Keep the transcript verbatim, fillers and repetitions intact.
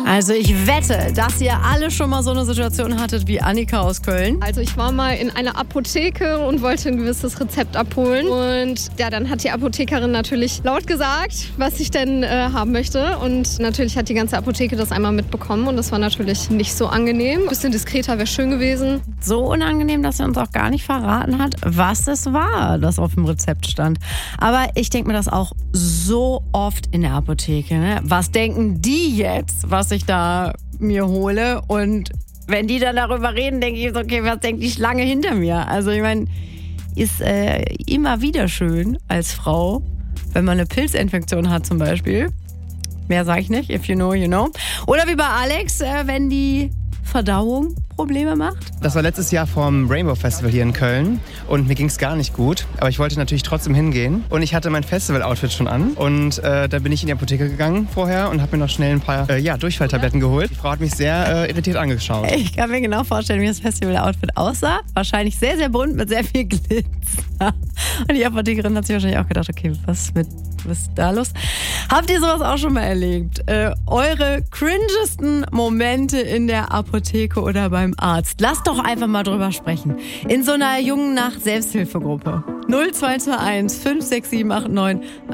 Also ich wette, dass ihr alle schon mal so eine Situation hattet wie Annika aus Köln. Also ich war mal in einer Apotheke und wollte ein gewisses Rezept abholen. Und ja, dann hat die Apothekerin natürlich laut gesagt, was ich denn äh, haben möchte. Und natürlich hat die ganze Apotheke das einmal mitbekommen. Und das war natürlich nicht so angenehm. Ein bisschen diskreter wäre schön gewesen. So unangenehm, dass sie uns auch gar nicht verraten hat, was es war, das auf dem Rezept stand. Aber ich denke mir das auch so oft in der Apotheke. Ne? Was denken die jetzt, was ich da mir hole? Und wenn die dann darüber reden, denke ich, okay, was denkt die Schlange hinter mir? Also ich meine, ist äh, immer wieder schön als Frau, wenn man eine Pilzinfektion hat zum Beispiel. Mehr sage ich nicht, if you know, you know. Oder wie bei Alex, äh, wenn die Verdauung Probleme macht. Das war letztes Jahr vom Rainbow Festival hier in Köln und mir ging es gar nicht gut, aber ich wollte natürlich trotzdem hingehen und ich hatte mein Festival-Outfit schon an und äh, da bin ich in die Apotheke gegangen vorher und habe mir noch schnell ein paar äh, ja, Durchfalltabletten geholt. Die Frau hat mich sehr äh, irritiert angeschaut. Ich kann mir genau vorstellen, wie das Festival-Outfit aussah. Wahrscheinlich sehr, sehr bunt mit sehr viel Glitzer. Und die Apothekerin hat sich wahrscheinlich auch gedacht, okay, was, mit, was ist da los? Habt ihr sowas auch schon mal erlebt? Äh, eure cringesten Momente in der Apotheke oder beim Arzt? Lasst doch einfach mal drüber sprechen. In so einer jungen Nacht-Selbsthilfegruppe. null zwei zwei eins fünf sechs sieben acht neun